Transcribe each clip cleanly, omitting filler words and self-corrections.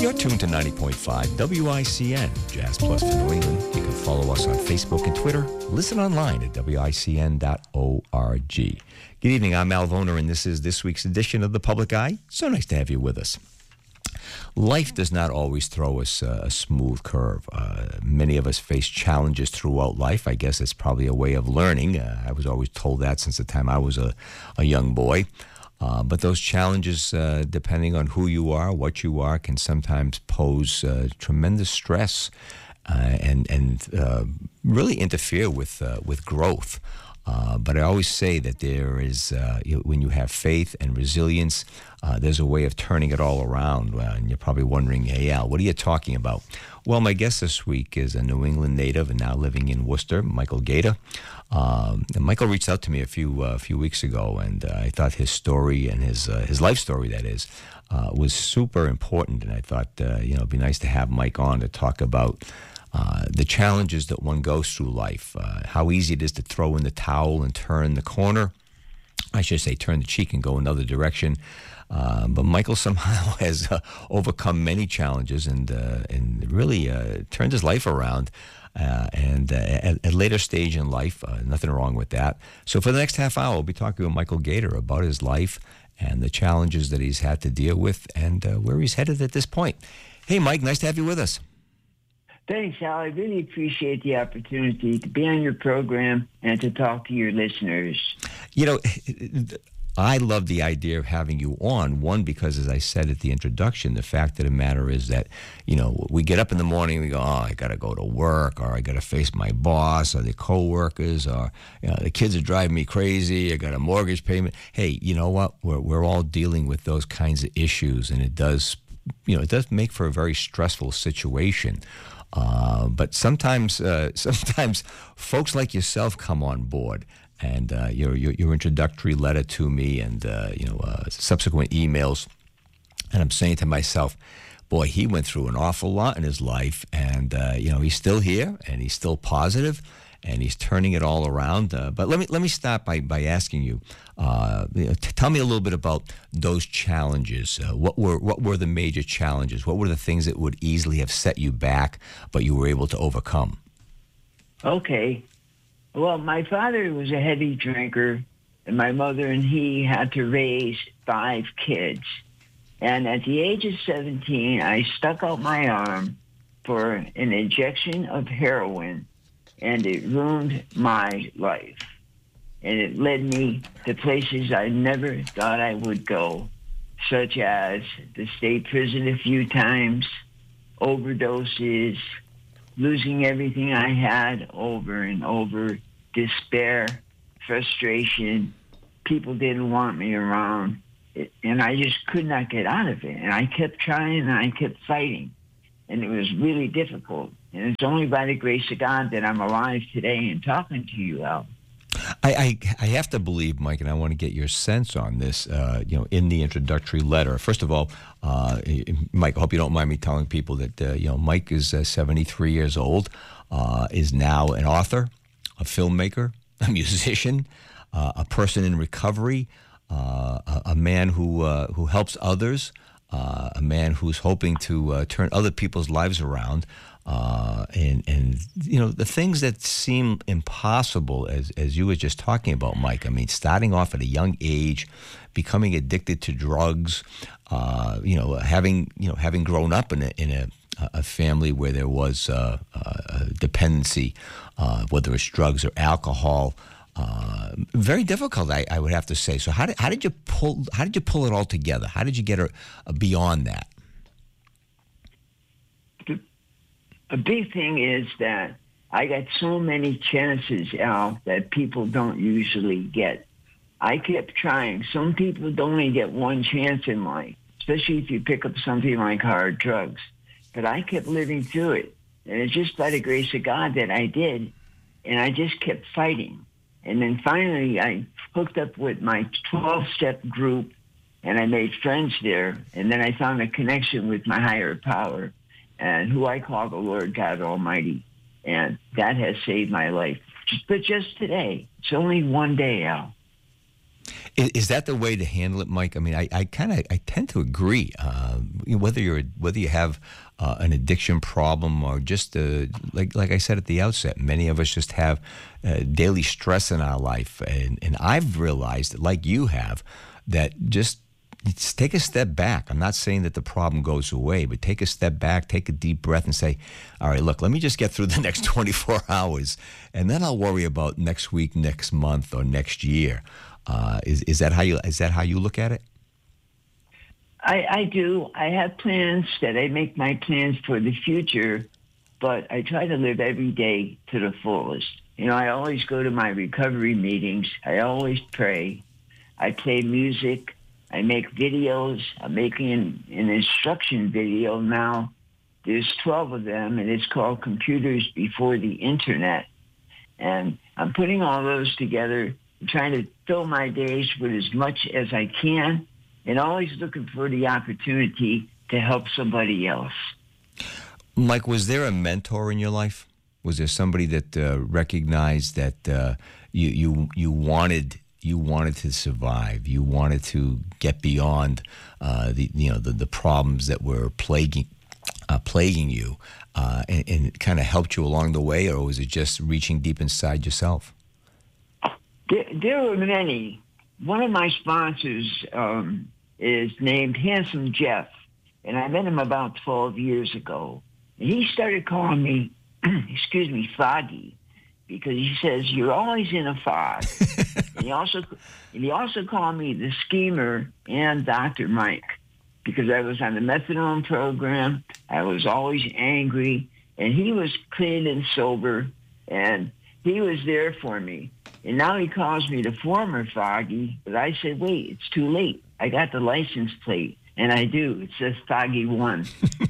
You're tuned to 90.5 WICN, Jazz Plus for New England. You can follow us on Facebook and Twitter. Listen online at WICN.org. Good evening, I'm Al Voner, and this is this week's edition of The Public Eye. So nice to have you with us. Life does not always throw us a smooth curve. Many of us face challenges throughout life. I guess it's probably a way of learning. I was always told that since the time I was a young boy. But those challenges, depending on who you are, what you are, can sometimes pose tremendous stress and really interfere with growth. But I always say that there is, when you have faith and resilience, there's a way of turning it all around. And you're probably wondering, hey, Al, what are you talking about? Well, my guest this week is a New England native and now living in Worcester, Michael Gator. And Michael reached out to me a few weeks ago, and I thought his story and his life story, that is, was super important. And I thought, it'd be nice to have Mike on to talk about the challenges that one goes through life, how easy it is to throw in the towel and turn the corner. I should say turn the cheek and go another direction. But Michael somehow has overcome many challenges and really turned his life around. And at a later stage in life, nothing wrong with that. So for the next half hour, we'll be talking with Michael Gator about his life and the challenges that he's had to deal with and where he's headed at this point. Hey, Mike, nice to have you with us. Thanks, Al. I really appreciate the opportunity to be on your program and to talk to your listeners. I love the idea of having you on, one, because as I said at the introduction, the fact of the matter is that, we get up in the morning and we go, I got to go to work, or I got to face my boss or the coworkers, or the kids are driving me crazy, I got a mortgage payment. Hey, you know what? We're all dealing with those kinds of issues, and it does make for a very stressful situation. But sometimes folks like yourself come on board, and your introductory letter to me, and subsequent emails, and I'm saying to myself, boy, he went through an awful lot in his life, and he's still here, and he's still positive, and he's turning it all around. But let me start by asking you, tell me a little bit about those challenges. What were the major challenges? What were the things that would easily have set you back, but you were able to overcome? Okay. Well, my father was a heavy drinker, and my mother and he had to raise 5 kids. And at the age of 17, I stuck out my arm for an injection of heroin, and it ruined my life. And it led me to places I never thought I would go, such as the state prison a few times, overdoses, losing everything I had over and over, despair, frustration. People didn't want me around, and I just could not get out of it. And I kept trying, and I kept fighting, and it was really difficult. And it's only by the grace of God that I'm alive today and talking to you, Al. I have to believe, Mike, and I want to get your sense on this, in the introductory letter. First of all, Mike, I hope you don't mind me telling people that, Mike is 73 years old, is now an author, a filmmaker, a musician, a person in recovery, a man who helps others, a man who's hoping to turn other people's lives around. And the things that seem impossible, as you were just talking about, Mike. I mean, starting off at a young age, becoming addicted to drugs, having grown up in a family where there was a dependency, whether it's drugs or alcohol. Very difficult, I would have to say. So how did you pull it all together? How did you get beyond that? A big thing is that I got so many chances, Al, that people don't usually get. I kept trying. Some people only get one chance in life, especially if you pick up something like hard drugs. But I kept living through it. And it's just by the grace of God that I did. And I just kept fighting. And then finally, I hooked up with my 12-step group, and I made friends there. And then I found a connection with my higher power, and who I call the Lord God Almighty. And that has saved my life. But just today, it's only one day, Al. Is that the way to handle it, Mike? I mean, I tend to agree. Whether you have an addiction problem or just like I said at the outset, many of us just have daily stress in our life, and I've realized, like you have, that just take a step back. I'm not saying that the problem goes away, but take a step back, take a deep breath, and say, "All right, look, let me just get through the next 24 hours, and then I'll worry about next week, next month, or next year." Is that how you look at it? I do. I have plans that I make my plans for the future, but I try to live every day to the fullest. I always go to my recovery meetings. I always pray. I play music. I make videos. I'm making an instruction video now. There's 12 of them, and it's called Computers Before the Internet. And I'm putting all those together, trying to fill my days with as much as I can, and always looking for the opportunity to help somebody else. Mike, was there a mentor in your life? Was there somebody that recognized that you wanted to survive? You wanted to get beyond the problems that were plaguing you, and kind of helped you along the way, or was it just reaching deep inside yourself? There were many. One of my sponsors is named Handsome Jeff, and I met him about 12 years ago. And he started calling me, Foggy, because he says, "You're always in a fog." and he also called me the schemer and Dr. Mike, because I was on the methadone program. I was always angry, and he was clean and sober, and he was there for me. And now he calls me the former Foggy, but I said, wait, it's too late. I got the license plate, and I do. It says Foggy 1.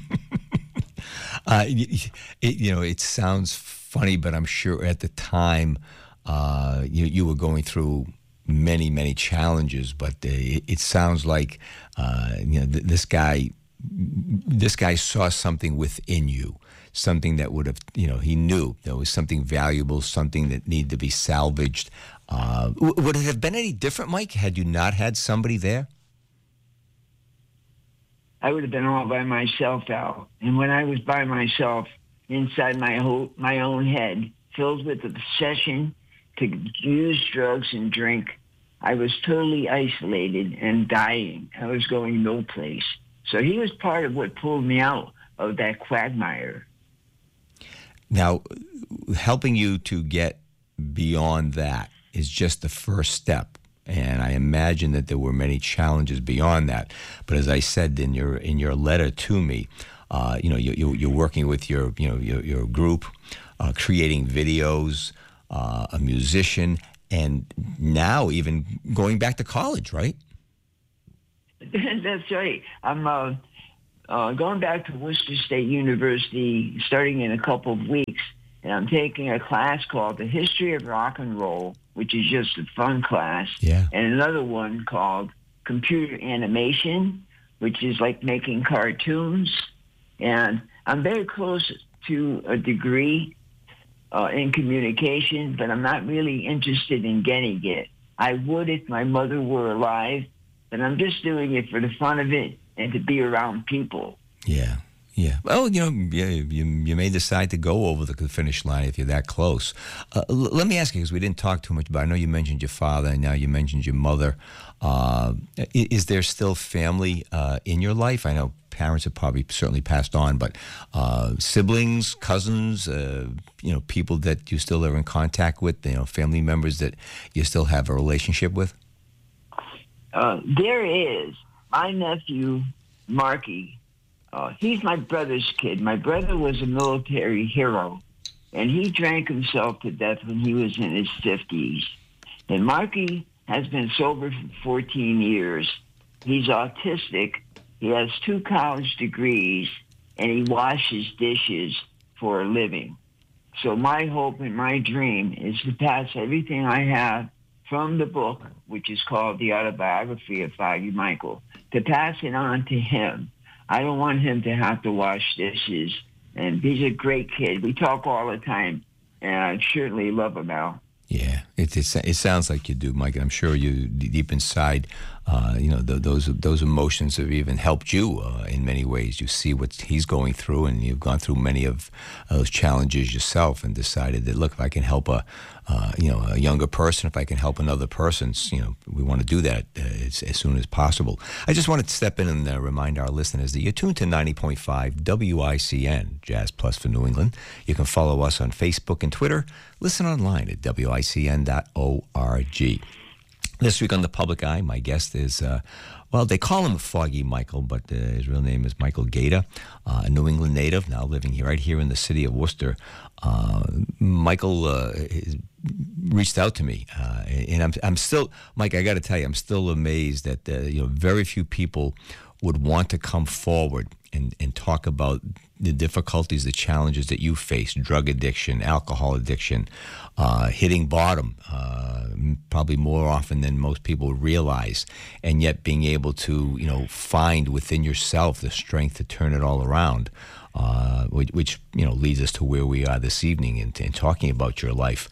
It sounds funny, but I'm sure at the time you were going through many, many challenges. But it sounds like this guy saw something within you. Something that would have, he knew there was something valuable, something that needed to be salvaged. Would it have been any different, Mike, had you not had somebody there? I would have been all by myself, Al. And when I was by myself, inside my own head, filled with obsession to use drugs and drink, I was totally isolated and dying. I was going no place. So he was part of what pulled me out of that quagmire. Now, helping you to get beyond that is just the first step, and I imagine that there were many challenges beyond that. But as I said in your letter to me, you're working with your group, creating videos, a musician, and now even going back to college, right? That's right. I'm going back to Worcester State University starting in a couple of weeks, and I'm taking a class called The History of Rock and Roll, which is just a fun class, and another one called Computer Animation, which is like making cartoons. And I'm very close to a degree in communication, but I'm not really interested in getting it. I would if my mother were alive, but I'm just doing it for the fun of it and to be around people. Yeah. Well, you may decide to go over the finish line if you're that close. Let me ask you, because we didn't talk too much about it. I know you mentioned your father, and now you mentioned your mother. Is there still family in your life? I know parents have probably certainly passed on, but siblings, cousins, people that you still are in contact with, family members that you still have a relationship with? There is. My nephew, Marky, he's my brother's kid. My brother was a military hero, and he drank himself to death when he was in his 50s. And Marky has been sober for 14 years. He's autistic. He has 2 college degrees, and he washes dishes for a living. So my hope and my dream is to pass everything I have from the book, which is called The Autobiography of Foggy Michael, to pass it on to him. I don't want him to have to wash dishes. And he's a great kid. We talk all the time, and I certainly love him, Al. Yeah. It sounds like you do, Mike. And I'm sure you deep inside, those emotions have even helped you in many ways. You see what he's going through, and you've gone through many of those challenges yourself, and decided that, look, if I can help a younger person, if I can help another person, we want to do that as soon as possible. I just wanted to step in and remind our listeners that you're tuned to 90.5 WICN, Jazz Plus for New England. You can follow us on Facebook and Twitter. Listen online at WICN.org. This week on The Public Eye, my guest is, they call him Foggy Michael, but his real name is Michael Gaeta, a New England native, now living right here in the city of Worcester. Michael reached out to me, and I'm still, Mike, I got to tell you, I'm still amazed that very few people would want to come forward and talk about the difficulties, the challenges that you face: drug addiction, alcohol addiction, hitting bottom, probably more often than most people realize, and yet being able to, find within yourself the strength to turn it all around, which leads us to where we are this evening in talking about your life.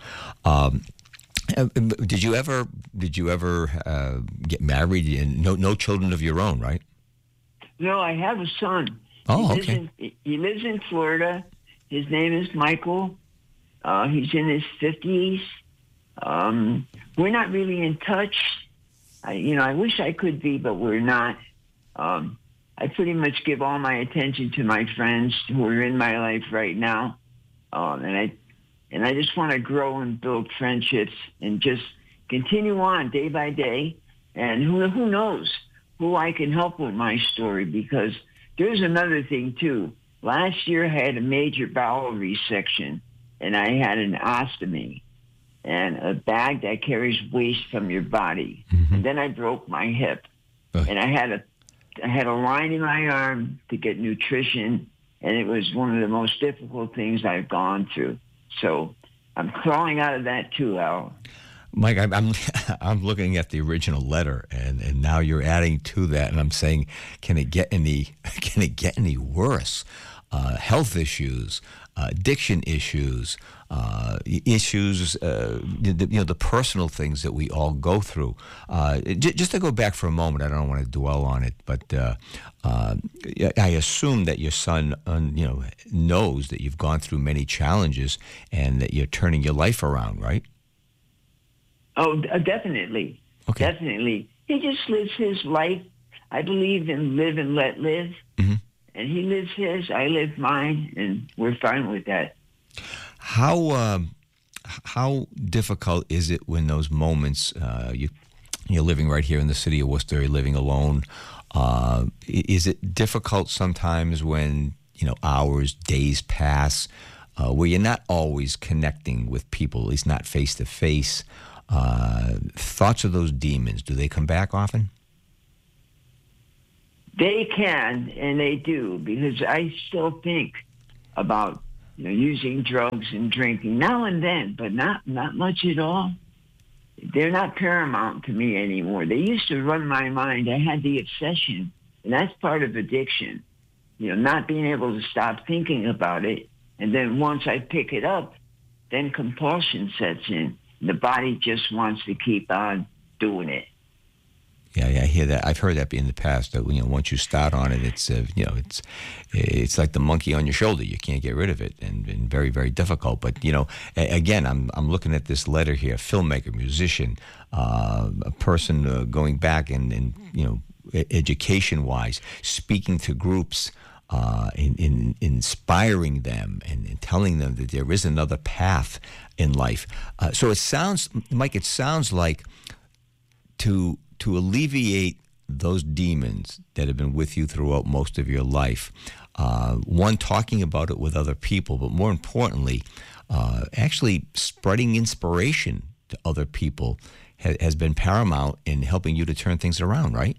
Did you ever get married and no children of your own, right? No, I have a son. Oh, okay. He lives in Florida. His name is Michael. He's in his 50s. We're not really in touch. I wish I could be, but we're not. I pretty much give all my attention to my friends who are in my life right now. And I just want to grow and build friendships and just continue on day by day. And who knows who I can help with my story, because there's another thing too. Last year I had a major bowel resection, and I had an ostomy and a bag that carries waste from your body. Mm-hmm. And then I broke my hip, and I had a line in my arm to get nutrition, and it was one of the most difficult things I've gone through. So I'm crawling out of that too, Al. Mike, I'm looking at the original letter, and now you're adding to that, and I'm saying, can it get any worse? Health issues, addiction issues, the personal things that we all go through. Just to go back for a moment, I don't want to dwell on it, but I assume that your son, knows that you've gone through many challenges and that you're turning your life around, right? Oh, definitely. Okay. Definitely. He just lives his life. I believe in live and let live. Mm-hmm. And he lives his, I live mine, and we're fine with that. How difficult is it when those moments, you're living right here in the city of Worcester, you're living alone, is it difficult sometimes when, hours, days pass, where you're not always connecting with people, at least not face-to-face? Thoughts of those demons, do they come back often? They can, and they do, because I still think about using drugs and drinking now and then, but not much at all. They're not paramount to me anymore. They used to run my mind. I had the obsession, and that's part of addiction, not being able to stop thinking about it. And then once I pick it up, then compulsion sets in. The body just wants to keep on doing it. Yeah, I hear that. I've heard that in the past. That once you start on it, it's like the monkey on your shoulder. You can't get rid of it, and very, very difficult. But again, I'm looking at this letter here: filmmaker, musician, a person going back and education wise, speaking to groups, in inspiring them and telling them that there is another path in life. So it sounds, Mike, like to alleviate those demons that have been with you throughout most of your life, one, talking about it with other people, but more importantly, actually spreading inspiration to other people has been paramount in helping you to turn things around, right?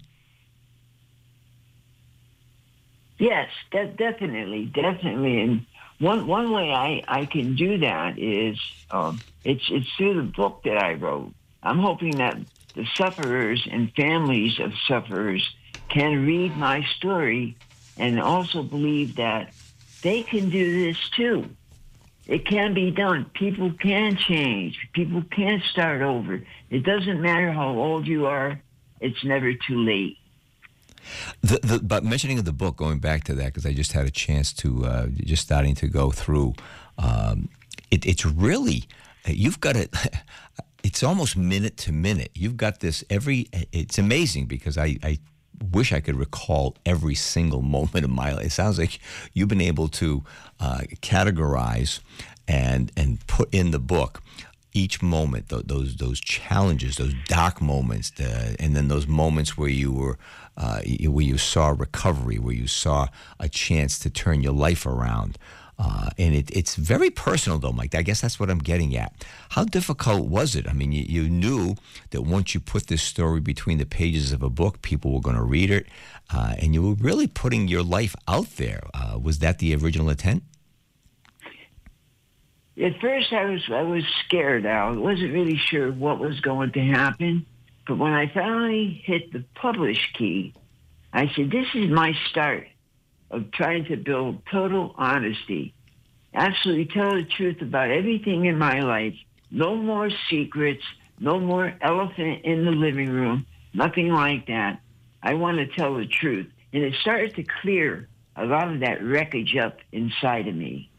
Yes, definitely. And one way I can do that is it's through the book that I wrote. I'm hoping that the sufferers and families of sufferers can read my story and also believe that they can do this too. It can be done. People can change. People can start over. It doesn't matter how old you are. It's never too late. But mentioning of the book, going back to that, because I just had a chance to, just starting to go through, it's really, you've got it, it's almost minute to minute. You've got this it's amazing because I wish I could recall every single moment of my life. It sounds like you've been able to categorize and put in the book each moment, those challenges, those dark moments, and then those moments where you saw recovery, where you saw a chance to turn your life around. And it's very personal, though, Mike. I guess that's what I'm getting at. How difficult was it? I mean, you knew that once you put this story between the pages of a book, people were going to read it, and you were really putting your life out there. Was that the original intent? At first, I was scared, Al. I wasn't really sure what was going to happen. But when I finally hit the publish key, I said, this is my start of trying to build total honesty. Absolutely tell the truth about everything in my life. No more secrets. No more elephant in the living room. Nothing like that. I want to tell the truth. And it started to clear a lot of that wreckage up inside of me.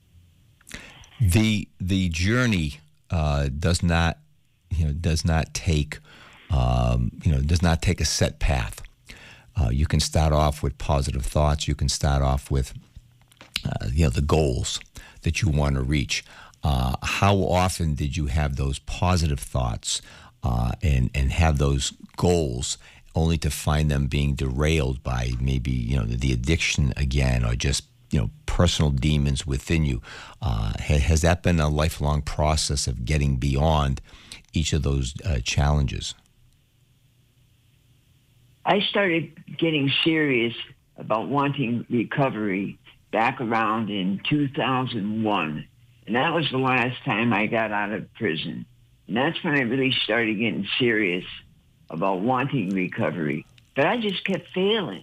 The journey does not take a set path. You can start off with positive thoughts. You can start off with the goals that you want to reach. How often did you have those positive thoughts and have those goals, only to find them being derailed by maybe the addiction again, or just personal demons within you? Has that been a lifelong process of getting beyond each of those challenges? I started getting serious about wanting recovery back around in 2001. And that was the last time I got out of prison. And that's when I really started getting serious about wanting recovery. But I just kept failing.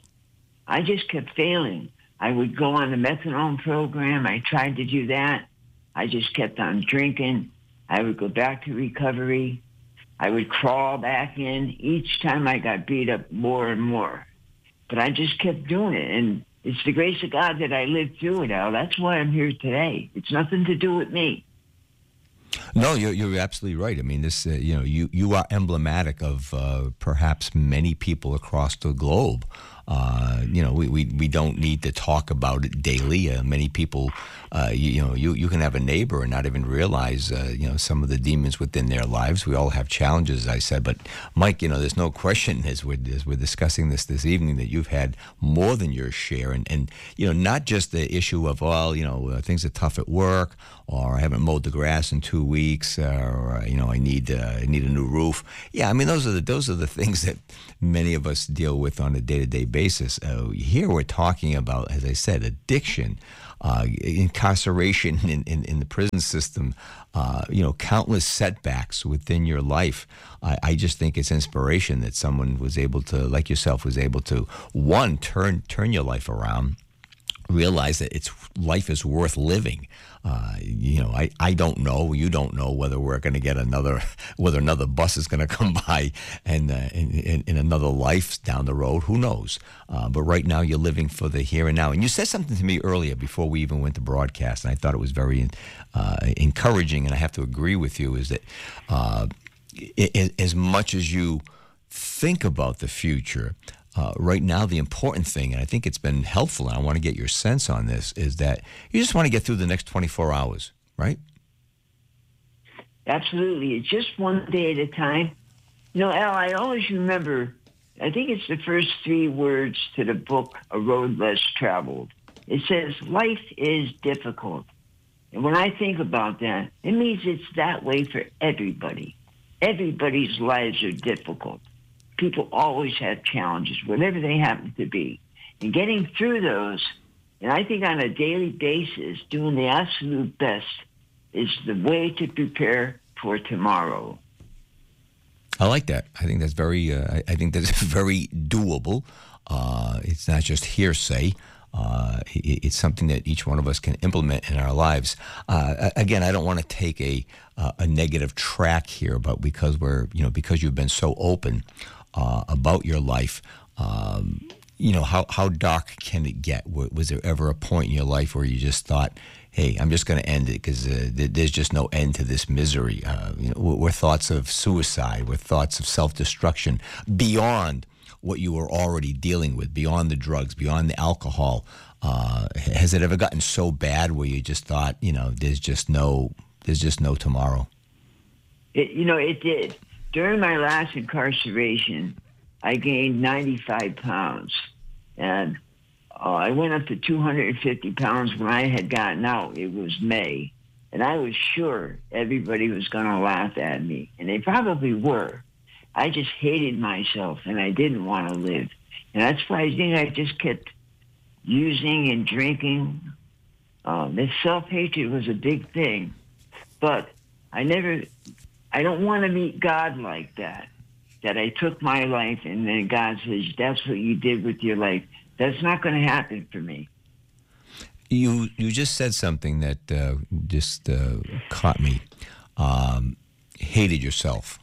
I would go on the methadone program. I tried to do that. I just kept on drinking. I would go back to recovery. I would crawl back in. Each time I got beat up more and more. But I just kept doing it. And it's the grace of God that I lived through it, Al. That's why I'm here today. It's nothing to do with me. No, you're absolutely right. I mean, this you are emblematic of perhaps many people across the globe. We don't need to talk about it daily. Many people, you can have a neighbor and not even realize, some of the demons within their lives. We all have challenges, as I said. But Mike, there's no question as we're discussing this evening that you've had more than your share, and not just the issue of things are tough at work, or I haven't mowed the grass in 2 weeks, or I need a new roof. Yeah, I mean those are the things that many of us deal with on a day-to-day basis. Here we're talking about, as I said, addiction, incarceration in the prison system, countless setbacks within your life. I just think it's inspiration that someone was able to, like yourself, was able to, one, turn your life around, realize that life is worth living. I don't know, you don't know whether we're going to get whether another bus is going to come by and in another life down the road. Who knows? But right now you're living for the here and now. And you said something to me earlier before we even went to broadcast, and I thought it was very encouraging, and I have to agree with you, is that as much as you think about the future, right now, the important thing, and I think it's been helpful, and I want to get your sense on this, is that you just want to get through the next 24 hours, right? Absolutely. It's just one day at a time. Al, I always remember, I think it's the first 3 words to the book, A Road Less Traveled. It says, life is difficult. And when I think about that, it means it's that way for everybody. Everybody's lives are difficult. People always have challenges, whatever they happen to be. And getting through those, and I think on a daily basis, doing the absolute best is the way to prepare for tomorrow. I like that. I think that's very. I think that's very doable. It's not just hearsay. It's something that each one of us can implement in our lives. Again, I don't want to take a negative track here, but because because you've been so open about your life, how dark can it get? Was there ever a point in your life where you just thought, hey, I'm just going to end it because there's just no end to this misery? Were thoughts of suicide, were thoughts of self-destruction beyond what you were already dealing with, beyond the drugs, beyond the alcohol? Has it ever gotten so bad where you just thought, there's just no tomorrow? It did. During my last incarceration, I gained 95 pounds, and I went up to 250 pounds when I had gotten out. It was May, and I was sure everybody was going to laugh at me, and they probably were. I just hated myself, and I didn't want to live. And that's why I think I just kept using and drinking. This self-hatred was a big thing. But I don't want to meet God like that I took my life and then God says, that's what you did with your life. That's not going to happen for me. You just said something that just caught me. Hated yourself.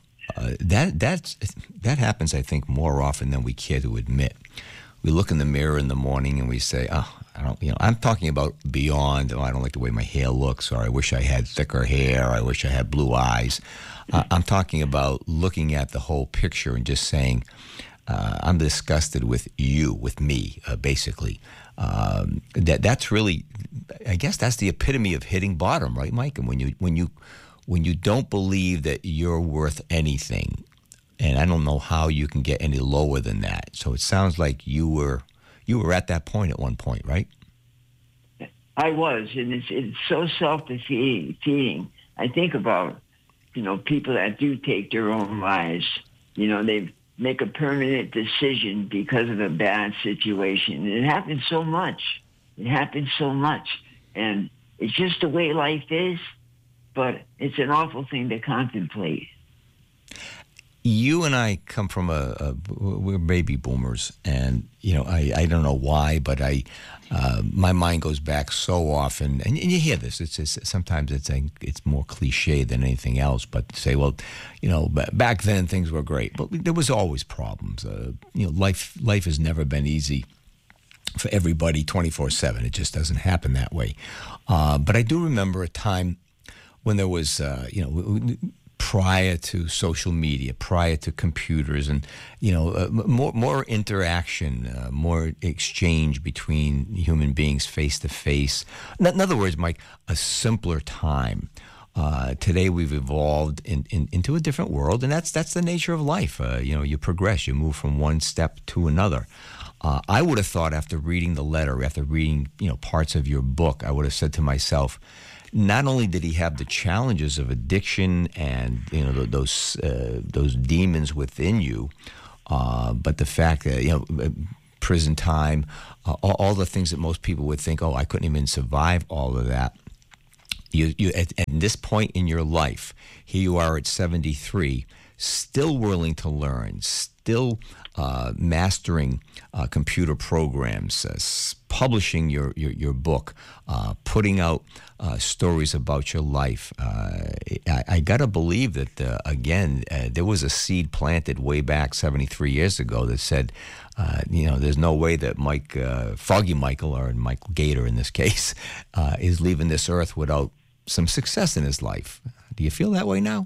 That happens, I think, more often than we care to admit. We look in the mirror in the morning and we say, "Oh, I don't." I'm talking about beyond. Oh, I don't like the way my hair looks, or I wish I had thicker hair. I wish I had blue eyes. I'm talking about looking at the whole picture and just saying, "I'm disgusted with you, with me." Basically, that's really, I guess, that's the epitome of hitting bottom, right, Mike? And when you don't believe that you're worth anything, and I don't know how you can get any lower than that. So it sounds like you were at that point at one point, right? I was, and it's so self-defeating. I think about, people that do take their own lives. They make a permanent decision because of a bad situation. And it happens so much. And it's just the way life is. But it's an awful thing to contemplate. You and I come from we're baby boomers, and I don't know why, but my mind goes back so often, and you hear this. It's sometimes it's more cliche than anything else, but to say, well, back then things were great, but there was always problems. Life has never been easy for everybody 24/7. It just doesn't happen that way. But I do remember a time when there was, prior to social media, prior to computers, and more interaction, more exchange between human beings face to face. In other words, Mike, a simpler time. Today we've evolved into a different world, and that's the nature of life. You progress, you move from one step to another. I would have thought after reading the letter, after reading parts of your book, I would have said to myself, not only did he have the challenges of addiction and those demons within you, but the fact that prison time, all the things that most people would think, oh, I couldn't even survive all of that. You at this point in your life, here you are at 73, still willing to learn, still mastering computer programs, publishing your book, putting out stories about your life. I got to believe that, again, there was a seed planted way back 73 years ago that said, there's no way that Foggy Michael, or Michael Gator in this case, is leaving this earth without some success in his life. Do you feel that way now?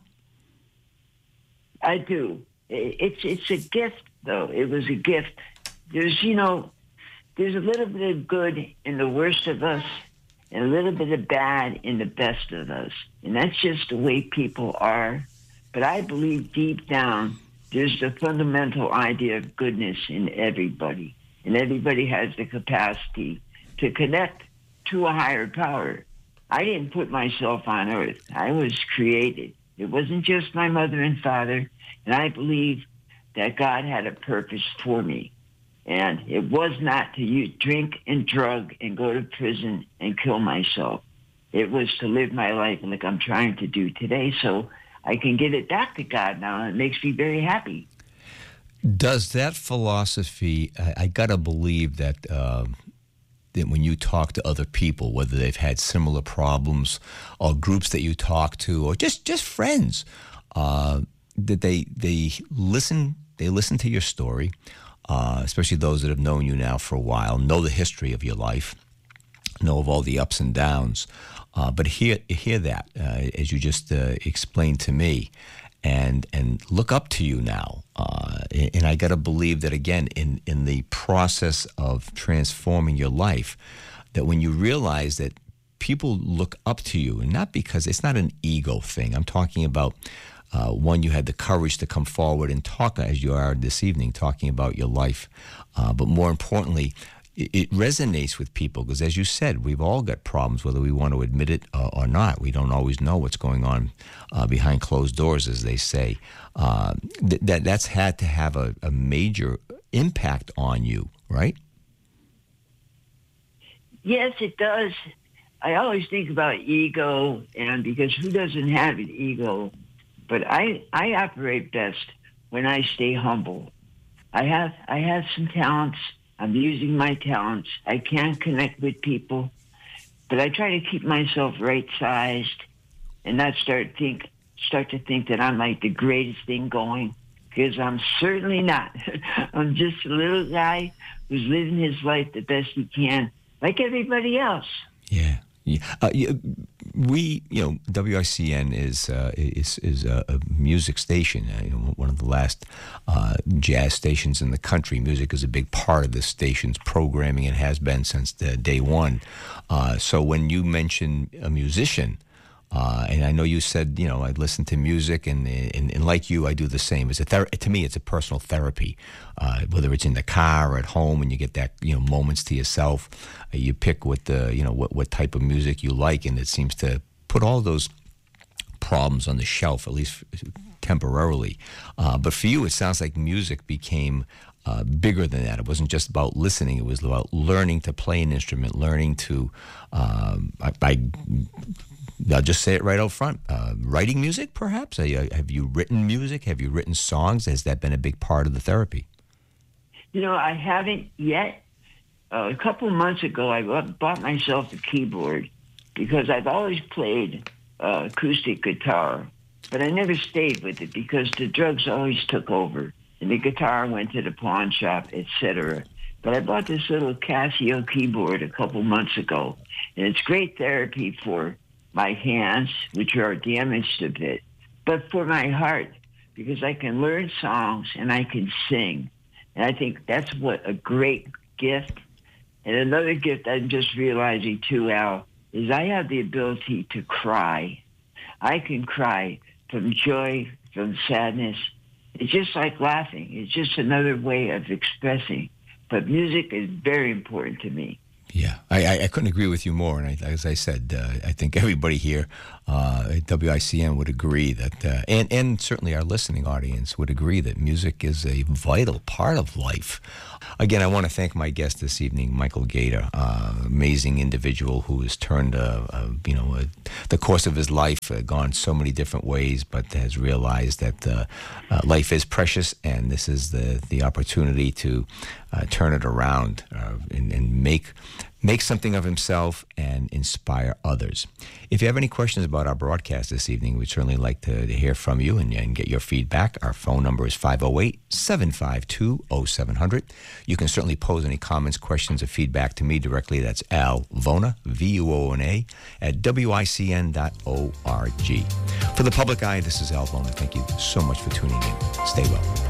I do. It's a gift, though. It was a gift. There's a little bit of good in the worst of us and a little bit of bad in the best of us. And that's just the way people are. But I believe deep down, there's the fundamental idea of goodness in everybody. And everybody has the capacity to connect to a higher power. I didn't put myself on earth. I was created. It wasn't just my mother and father. And I believe that God had a purpose for me. And it was not to drink and drug and go to prison and kill myself. It was to live my life like I'm trying to do today, so I can give it back to God now, and it makes me very happy. Does that philosophy, I got to believe that that when you talk to other people, whether they've had similar problems or groups that you talk to or just friends, that they listen to your story, especially those that have known you now for a while, know the history of your life, know of all the ups and downs, but hear that as you just explained to me, and look up to you now. And I got to believe that, again, in the process of transforming your life, that when you realize that people look up to you, and not because it's not an ego thing. I'm talking about one, you had the courage to come forward and talk as you are this evening, talking about your life. But more importantly, it resonates with people because, as you said, we've all got problems, whether we want to admit it or not. We don't always know what's going on behind closed doors, as they say. That's had to have a major impact on you, right? Yes, it does. I always think about ego, and because who doesn't have an ego? But I operate best when I stay humble. I have some talents. I'm using my talents. I can't connect with people, but I try to keep myself right-sized and not start to think that I'm like the greatest thing going, because I'm certainly not. I'm just a little guy who's living his life the best he can, like everybody else. Yeah. We, WICN is a music station. One of the last jazz stations in the country. Music is a big part of this station's programming and has been since day one. So when you mention a musician, and I know you said, I listen to music, and like you, I do the same. To me, it's a personal therapy, whether it's in the car or at home, and you get that, moments to yourself. You pick what type of music you like, and it seems to put all those problems on the shelf, at least temporarily. But for you, it sounds like music became bigger than that. It wasn't just about listening. It was about learning to play an instrument, learning to, I'll just say it right out front. Writing music, perhaps? Have you written music? Have you written songs? Has that been a big part of the therapy? I haven't yet. A couple of months ago, I bought myself a keyboard because I've always played acoustic guitar, but I never stayed with it because the drugs always took over, and the guitar went to the pawn shop, etc. But I bought this little Casio keyboard a couple months ago, and it's great therapy for my hands, which are damaged a bit, but for my heart, because I can learn songs and I can sing. And I think that's what a great gift. And another gift I'm just realizing too, Al, is I have the ability to cry. I can cry from joy, from sadness. It's just like laughing. It's just another way of expressing. But music is very important to me. Yeah, I couldn't agree with you more. And as I said, I think everybody here at WICN would agree that, and certainly our listening audience would agree that music is a vital part of life. Again, I want to thank my guest this evening, Michael Gator, amazing individual who has turned, the course of his life, gone so many different ways, but has realized that life is precious, and this is the opportunity to turn it around and make something of himself and inspire others. If you have any questions about our broadcast this evening, we'd certainly like to hear from you and get your feedback. Our phone number is 508-752-0700. You can certainly pose any comments, questions, or feedback to me directly. That's Al Vona, Vuona, at WICN.org. For the public eye, this is Al Vona. Thank you so much for tuning in. Stay well.